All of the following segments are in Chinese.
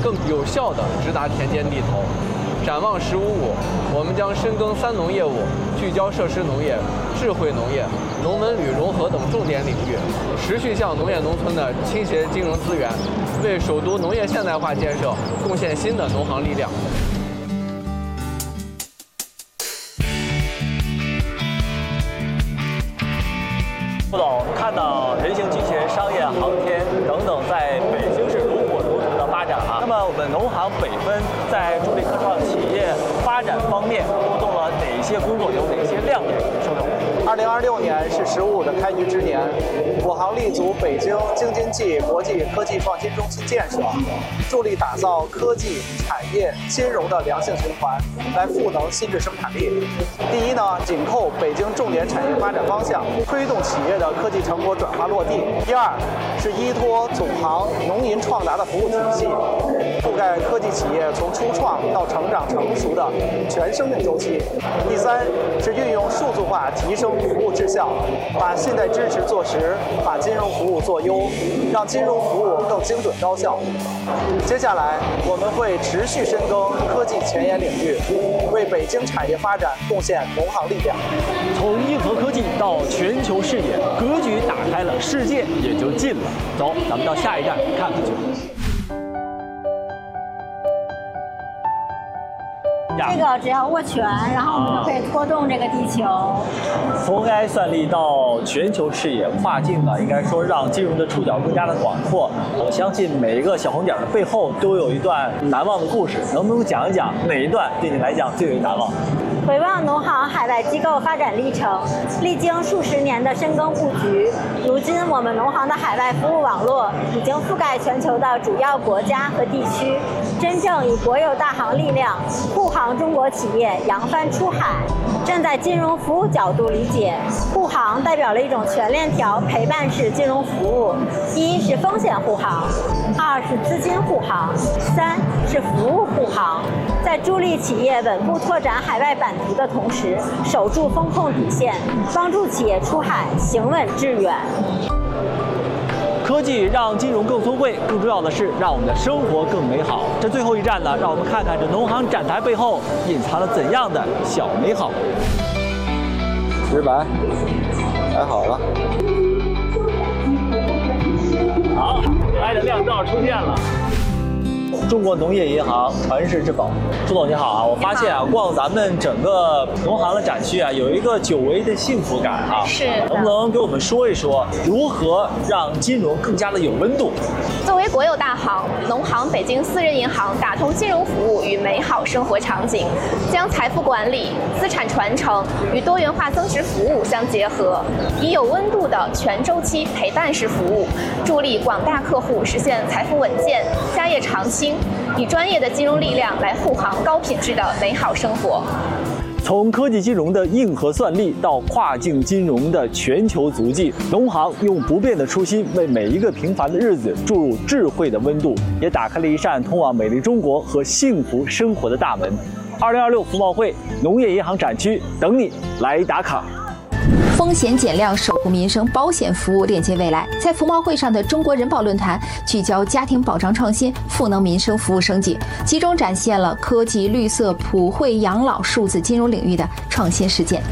更有效地直达田间地头。展望“15+5”，我们将深耕3农业务，聚焦设施农业、智慧农业、农文旅融合等重点领域，持续向农业农村的倾斜金融资源，为首都农业现代化建设贡献新的农行力量。 副总看到人形机器人、商业航天等等在北京市如火如荼的发展啊。那么我们农行北分在助力科创企业发展方面推动了哪些工作，有哪些亮点？说说。 2026年是“15+5”的开局之年，我行立足北京京津冀国际科技创新中心建设，助力打造科技、产业、金融的良性循环，来赋能新质生产力。第一呢，紧扣北京重点产业发展方向，推动企业的科技成果转化落地。第二是依托总行农银创达的服务体系，覆盖科技企业从初创到成长成熟的全生命周期。第三是运用数字化提升服务质效，把信贷支持做实，把金融服务做优，让金融服务更精准高效。接下来我们会持续深耕科技前沿领域，为北京产业发展贡献农行力量。 从硬核科技到全球视野，格局打开了，世界也就近了。走，咱们到下一站看看去。 这个只要握拳，然后我们就可以拖动这个地球。 从 AI 算力到全球视野跨境呢，应该说让金融的触角更加的广阔。我相信每一个小红点的背后都有一段难忘的故事，能不能讲一讲哪一段对你来讲最为难忘？ 回望农行海外机构发展历程，历经数十年的深耕布局，如今我们农行的海外服务网络已经覆盖全球的主要国家和地区，真正以国有大行力量护航中国企业扬帆出海。站在金融服务角度理解，护航代表了一种全链条陪伴式金融服务：一是风险护航，二是资金护航，三是服务护航。在助力企业稳步拓展海外版图的同时，守住风控底线，帮助企业出海行稳致远。 科技让金融更聪慧，更重要的是让我们的生活更美好。这最后一站呢，让我们看看这农行展台背后隐藏了怎样的小美好。 直白，摆好了。 好，可爱的亮照出现了。中国农业银行传世之宝，朱总你好啊！我发现啊，逛咱们整个农行的展区啊，有一个久违的幸福感啊。 是， 能不能给我们说一说，如何让金融更加的有温度？ 作为国有大行，农行北京私人银行打通金融服务与美好生活场景，将财富管理、资产传承与多元化增值服务相结合，以有温度的全周期陪伴式服务，助力广大客户实现财富稳健、家业长青，以专业的金融力量来护航高品质的美好生活。 从科技金融的硬核算力到跨境金融的全球足迹，农行用不变的初心为每一个平凡的日子注入智慧的温度，也打开了一扇通往美丽中国和幸福生活的大门。2026服贸会农业银行展区等你来打卡。 风险减量，守护民生保险服务，链接未来。在服贸会上的中国人保论坛聚焦家庭保障创新，赋能民生服务升级，集中展现了科技、绿色、普惠、养老、数字金融领域的创新实践。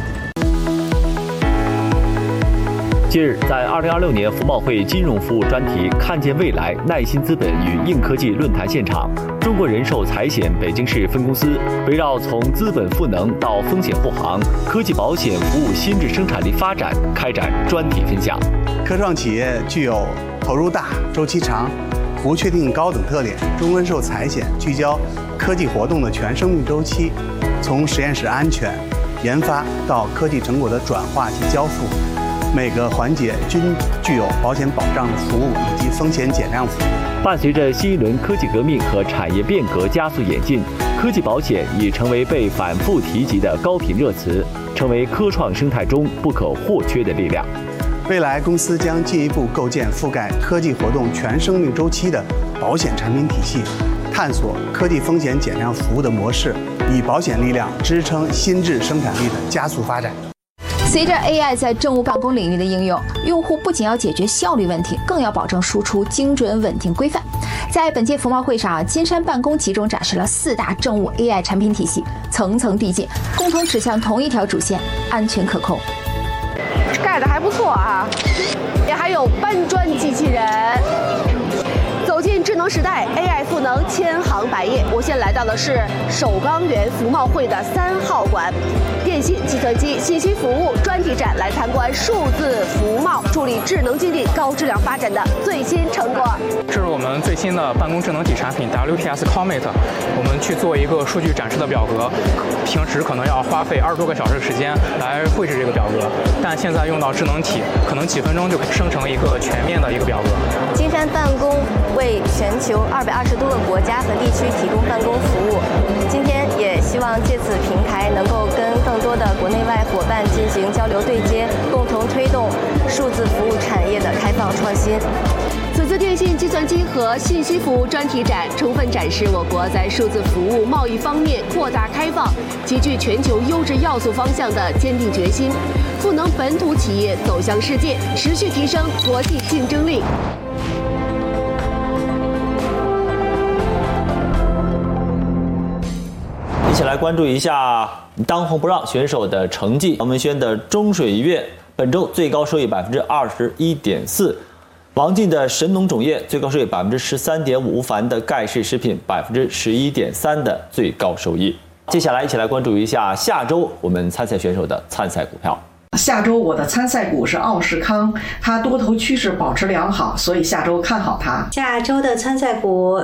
近日，在2026年服贸会金融服务专题“看见未来，耐心资本与硬科技”论坛现场，中国人寿财险北京市分公司围绕从资本赋能到风险护航、科技保险服务新质生产力发展开展专题分享。 科创企业具有投入大、周期长、服务确定高等特点。中国人寿财险聚焦科技活动的全生命周期，从实验室安全研发到科技成果的转化及交付。每个环节均具有保险保障的服务以及风险减量服务。 伴随着新一轮科技革命和产业变革加速演进，科技保险已成为被反复提及的高频热词，成为科创生态中不可或缺的力量。 未来公司将进一步构建覆盖科技活动全生命周期的保险产品体系，探索科技风险减量服务的模式，以保险力量支撑新质生产力的加速发展。 随着 AI 在政务办公领域的应用，用户不仅要解决效率问题，更要保证输出精准、稳定、规范。 在本届服贸会上，金山办公集中展示了4大政务 AI 产品体系，层层递进，共同指向同一条主线：安全可控。 盖的还不错啊，也还有搬砖机器人。走进智能时代 ，AI 赋能千行百业。我现在来到的是首钢园服贸会的3号馆，电信、计算机、信息服务专题展，来参观数字服贸助力智能经济高质量发展的最新成果。 这是我们最新的办公智能体产品 WPS Comet， 我们去做一个数据展示的表格，平时可能要花费20多个小时的时间来绘制这个表格，但现在用到智能体，可能几分钟就可以生成一个全面的一个表格。 金山办公为全球220多个国家和地区提供办公服务。今天也希望借此平台能够跟更多的国内外伙伴进行交流对接，共同推动数字服务产业的开放创新。 此次电信、计算机和信息服务专题展充分展示我国在数字服务贸易方面扩大开放、集聚全球优质要素方向的坚定决心，赋能本土企业走向世界，持续提升国际竞争力。 一起来关注一下当红不让选手的成绩。王文轩的中水一月本周最高收益21.4%，王进的神农种业最高收益13.5%，吴凡的盖世食品11.3%的最高收益。接下来一起来关注一下下周我们参赛选手的参赛股票。 下周我的参赛股是奥士康，它多头趋势保持良好，所以下周看好它。 下周的参赛股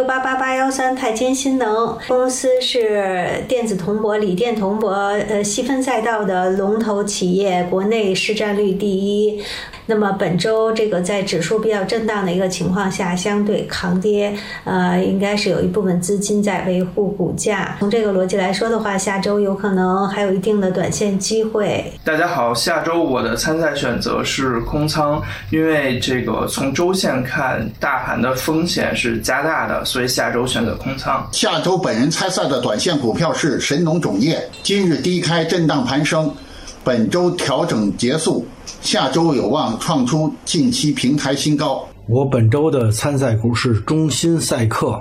688813泰坚新能，公司是电子铜箔、锂电铜箔细分赛道的龙头企业，国内市占率第一。那么本周这个在指数比较震荡的一个情况下，相对抗跌，应该是有一部分资金在维护股价。从这个逻辑来说的话，下周有可能还有一定的短线机会。 大家好，下周我的参赛选择是空仓，因为这个从周线看，大盘的风险是加大的，所以下周选择空仓。 下周本人参赛的短线股票是神农种业，今日低开震荡盘升，本周调整结束，下周有望创出近期平台新高。 我本周的参赛股是中芯赛克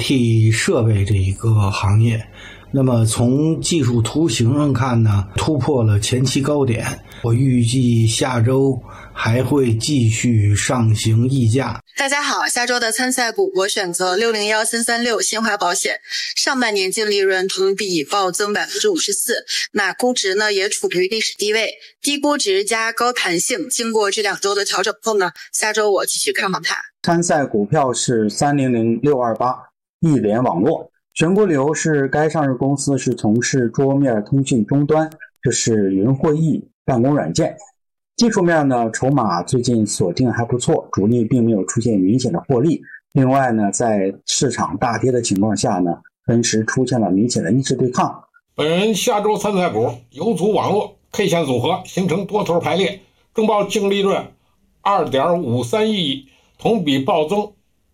IT 设备这一个行业，那么从技术图形上看呢，突破了前期高点，我预计下周还会继续上行溢价。 大家好，下周的参赛股我选择601336新华保险，上半年净利润同比暴增54%，那估值呢也处于历史低位，低估值加高弹性，经过这2周的调整后呢，下周我继续看好它。 参赛股票是300628易联网络，全国流是该上市公司是从事桌面通讯终端，这是云会议、办公软件。技术面呢，筹码最近锁定还不错，主力并没有出现明显的获利。另外呢，在市场大跌的情况下呢，分时出现了明显的逆势对抗。 本人下周参赛股有组网络 K 线组合形成多头排列，中报净利润2.53亿，同比暴增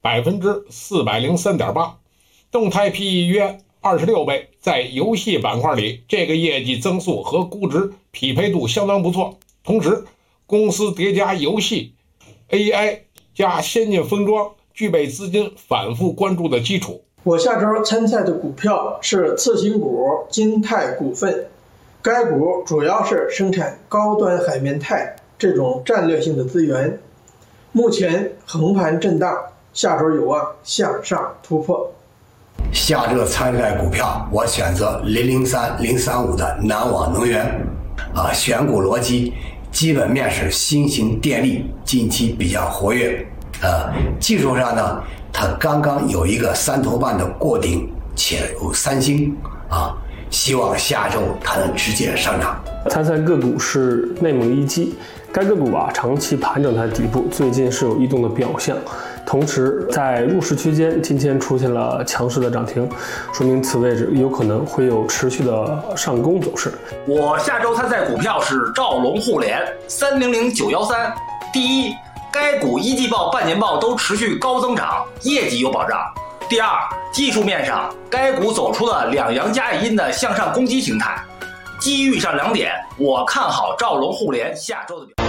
403.8%，动态 PE 约26倍，在游戏板块里，这个业绩增速和估值匹配度相当不错。同时，公司叠加游戏、AI 加先进封装，具备资金反复关注的基础。 我下周参赛的股票是次新股金泰股份，该股主要是生产高端海绵钛这种战略性的资源，目前横盘震荡，下周有望向上突破。 下周参赛股票我选择003035的南网能源，选股逻辑基本面是新型电力近期比较活跃，技术上呢，它刚刚有一个3头半的过顶，且有3星，希望下周它能直接上涨。 参赛个股是内蒙一机，该个股长期盘整在底部，最近是有异动的表象，同时在入市区间今天出现了强势的涨停，说明此位置有可能会有持续的上攻走势。 我下周参赛股票是兆龙互联300913，第一，该股一季报、半年报都持续高增长，业绩有保障。第二，技术面上，该股走出了两阳加一阴的向上攻击形态。基于以上2点，我看好兆龙互联下周的表现。